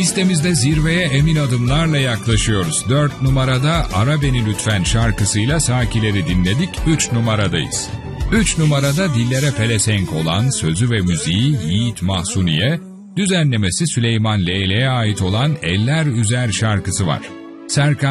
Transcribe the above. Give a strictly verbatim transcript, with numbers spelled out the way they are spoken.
Listemizde zirveye emin adımlarla yaklaşıyoruz. dört numarada Ara Beni Lütfen şarkısıyla Sakileri dinledik, üç numaradayız. üç numarada dillere pelesenk olan sözü ve müziği Yiğit Mahsuni'ye, düzenlemesi Süleyman Leyle'ye ait olan Eller Üzer şarkısı var. Serkan